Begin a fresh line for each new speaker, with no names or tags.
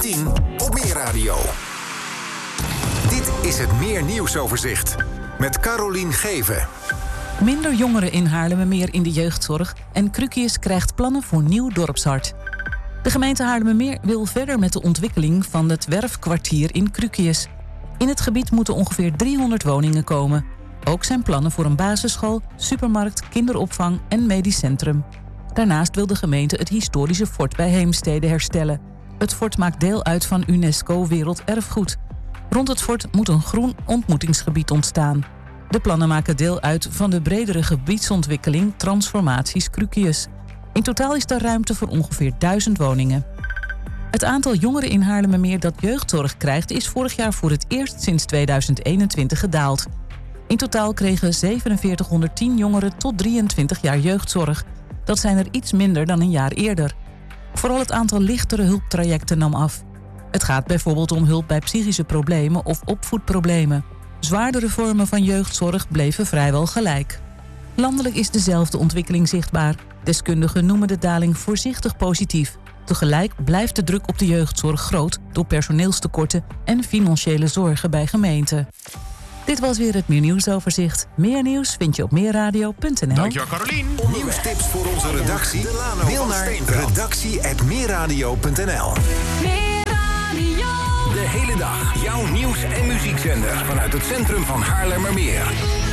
10 op Meer Radio. Dit is het Meer Nieuwsoverzicht met Carolien Geven.
Minder jongeren in Haarlemmermeer in de jeugdzorg en Cruquius krijgt plannen voor nieuw dorpshart. De gemeente Haarlemmermeer wil verder met de ontwikkeling van het werfkwartier in Cruquius. In het gebied moeten ongeveer 300 woningen komen. Ook zijn plannen voor een basisschool, supermarkt, kinderopvang en medisch centrum. Daarnaast wil de gemeente het historische fort bij Heemstede herstellen. Het fort maakt deel uit van UNESCO Werelderfgoed. Rond het fort moet een groen ontmoetingsgebied ontstaan. De plannen maken deel uit van de bredere gebiedsontwikkeling Transformaties Cruquius. In totaal is er ruimte voor ongeveer 1000 woningen. Het aantal jongeren in Haarlemmermeer dat jeugdzorg krijgt is vorig jaar voor het eerst sinds 2021 gedaald. In totaal kregen 4710 jongeren tot 23 jaar jeugdzorg. Dat zijn er iets minder dan een jaar eerder. Vooral het aantal lichtere hulptrajecten nam af. Het gaat bijvoorbeeld om hulp bij psychische problemen of opvoedproblemen. Zwaardere vormen van jeugdzorg bleven vrijwel gelijk. Landelijk is dezelfde ontwikkeling zichtbaar. Deskundigen noemen de daling voorzichtig positief. Tegelijk blijft de druk op de jeugdzorg groot door personeelstekorten en financiële zorgen bij gemeenten. Dit was weer het Meer Nieuwsoverzicht. Meer nieuws vind je op meerradio.nl.
Dankjewel, Carolien.
Nieuwstips voor onze redactie? Mail naar redactie@meerradio.nl. De hele dag jouw nieuws- en muziekzender vanuit het centrum van Haarlemmermeer.